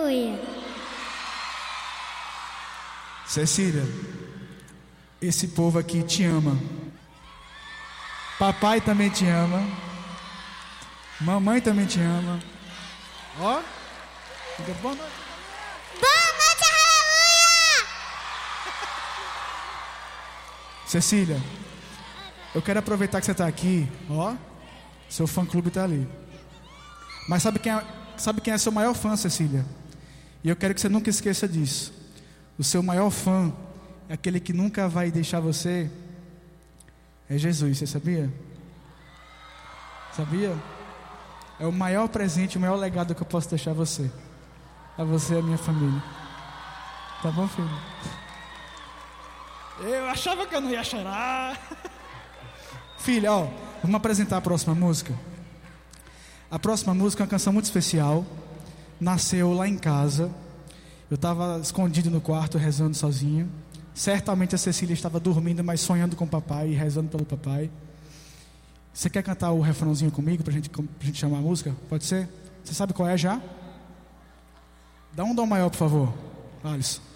aleluia. Cecília, esse povo aqui te ama. Papai também te ama. Mamãe também te ama. Ó, fica boa noite. Boa noite, aleluia. Cecília, eu quero aproveitar que você está aqui. Ó, seu fã-clube está ali. Mas sabe quem é seu maior fã, Cecília? E eu quero que você nunca esqueça disso. O seu maior fã é aquele que nunca vai deixar você. É Jesus, você sabia? Sabia? É o maior presente, o maior legado que eu posso deixar a você. A você e a minha família. Tá bom, filho? Eu achava que eu não ia chorar. Filha, ó, vamos apresentar a próxima música. A próxima música é uma canção muito especial. Nasceu lá em casa. Eu estava escondido no quarto, rezando sozinho. Certamente a Cecília estava dormindo, mas sonhando com o papai e rezando pelo papai. Você quer cantar o refrãozinho comigo pra gente chamar a música? Pode ser? Você sabe qual é já? Dá um dó maior, por favor, Alisson.